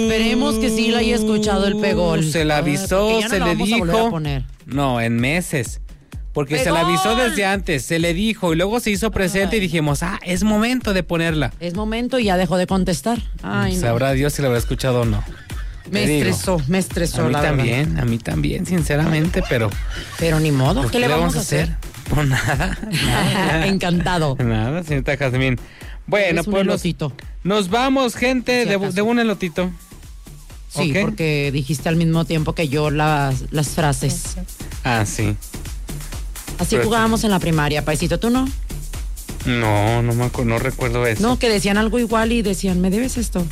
Esperemos que sí la haya escuchado el Pegol. Se la avisó, ya no se la le vamos a volver dijo. a poner. No, en meses. Porque se ¡Pegol! la avisó desde antes, se le dijo y luego se hizo presente y dijimos, es momento de ponerla. Es momento y ya dejó de contestar. Ay, no. Sabrá Dios si la habrá escuchado o no. Me estresó, A mí la también, a mí también, sinceramente, pero... Pero ni modo, ¿Por ¿qué le vamos a hacer? Pues nada. Encantado. Nada, señorita Jazmín. Bueno, Es un pues elotito. nos vamos, gente, Si de acaso. un elotito. Sí, ¿Ok? porque dijiste al mismo tiempo que yo las frases. Ah, sí. Así Pero- jugábamos en la primaria, paisito, ¿tú no? No, no recuerdo eso. No, que decían algo igual y decían, ¿me debes esto?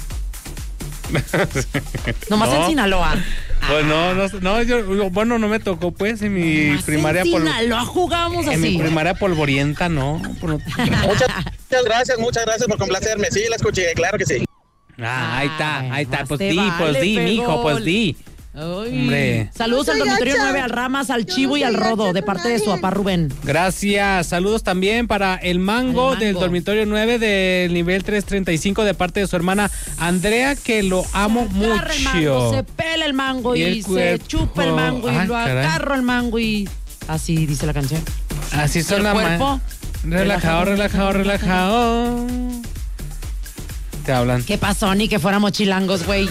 Nomás No. en Sinaloa. Pues no me tocó pues en mi Nomás primaria en Sinaloa jugábamos en mi así. primaria polvorienta, no. Muchas gracias por complacerme. Sí, la escuché, claro que sí. Ahí está, Más pues te di, vale, mijo, pues Pegol. di. Ay. Hombre. Saludos al dormitorio 9, al Ramas, al Chivo y al Rodo, de parte de su papá Rubén. Gracias. Saludos también para el mango, del dormitorio 9 del nivel 335 de parte de su hermana Andrea, que lo amo Agarra el mango, mucho. se pela el mango Y y, el se cuerpo. chupa el mango y Ay, lo caray. agarro el mango y así dice la canción. Así son el las cuerpo. relajado. Te hablan. ¿Qué pasó? Ni que fuéramos chilangos, güey.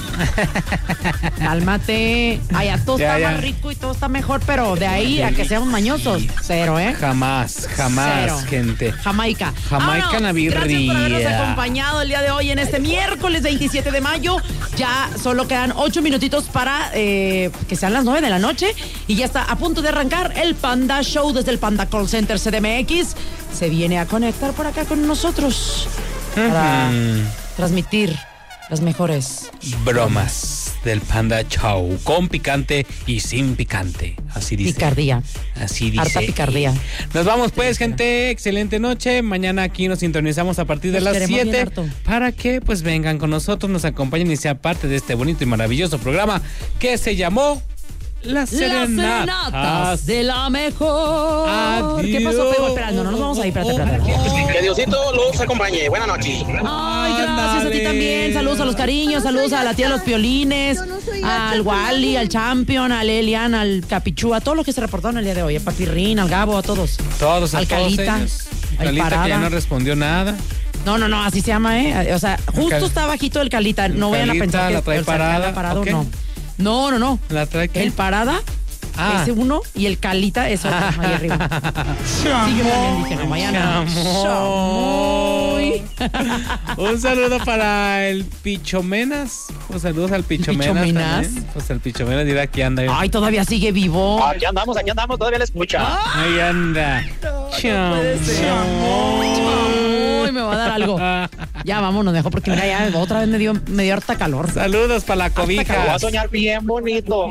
Cálmate. Ay, a todo Ya, está ya. más rico y todo está mejor, pero de ahí a que seamos mañosos, cero, ¿eh? Jamás, Cero. gente. Jamaica. Jamaica Vámonos. Navirria. Gracias por habernos acompañado el día de hoy en este miércoles 27 de mayo. Ya solo quedan 8 minutitos para que sean las 9 de la noche y ya está a punto de arrancar el Panda Show desde el Panda Call Center CDMX. Se viene a conectar por acá con nosotros para transmitir las mejores Bromas del Panda Show, con picante y sin picante. Así dice. picardía. Así dice. Harta picardía. Nos vamos pues, gente. Excelente noche. Mañana aquí nos sintonizamos a partir de Nos las queremos bien 7 harto. para que pues vengan con nosotros, nos acompañen y sean parte de este bonito y maravilloso programa que se llamó Las Las serenatas de la mejor. Adiós. ¿Qué pasó, Pego? Espera, no nos vamos a ir. Espérate. Que Diosito los acompañe. Buenas noches. Ay, gracias a ti Ándale. también. Saludos a los cariños, saludos a la tía de los piolines, al Wally, al Champion, al Elian, al Capichú, a todos los que se reportaron el día de hoy, a Papirrín, al Gabo, a todos. Todos, a Al todos Calita, ellos. al Calita que ya Parada. no respondió nada. No, así se llama, ¿eh? O sea, justo Cal- está bajito el Calita. No vayan a Calita, pensar que la trae o sea, que parada, anda parado, ¿ok? no. ¿La trae qué? El Parada, Ah. ese uno, y el Calita es otro, ahí arriba. Sí, yo también dije, no vayan a... Chamoy. Un saludo para el Pichomenas. Pues saludos al Pichomenas. ¿Pichomenas? también. Pues el Pichomenas dirá aquí anda. Ay, todavía sigue vivo. Aquí andamos, todavía la escucha. Ahí anda. puede ser. Ay, me va a dar algo. Ya vámonos, mejor porque mira, ya otra vez me dio harta calor. Saludos para la cobija. Voy a soñar bien bonito.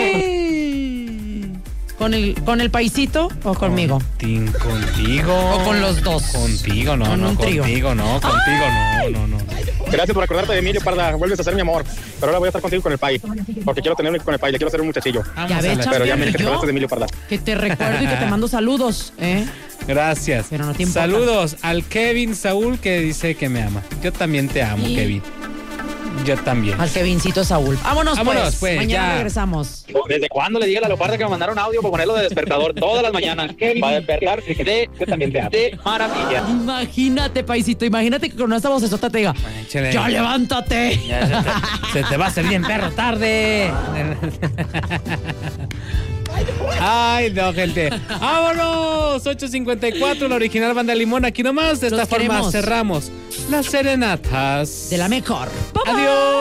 ¿Con el paisito o conmigo? Contigo. ¿O con los dos? Contigo, no, Con no, un trío. contigo, no, no. Gracias por acordarte de Emilio Parda. Vuelves a ser mi amor. Pero ahora voy a estar contigo con el Pai. Porque quiero tenerme con el Pai. Le quiero ser un muchachillo. Ya ves, Pero ya me Champion, que te ¿y yo? acordaste de Emilio Parda. Que te recuerdo y que te mando saludos, ¿eh? Gracias. Pero no te importa. Saludos al Kevin Saúl que dice que me ama. Yo también te amo, Y- Kevin. Yo también. Al Kevincito Saúl. Vámonos pues. Mañana ya. regresamos. ¿Desde cuándo le dije a la leoparda que me mandaron audio para ponerlo de despertador todas las mañanas? Para despertar de maravilla. Imagínate, paisito, imagínate que con esta vocesota te diga, Échale. ¡ya levántate! Ya se te va a hacer bien perro tarde. Ay, no, gente. ¡Vámonos! 8:54, la original Banda Limón. Aquí nomás. De esta Los forma queremos. cerramos las serenatas. De la mejor. Bye, bye. Adiós.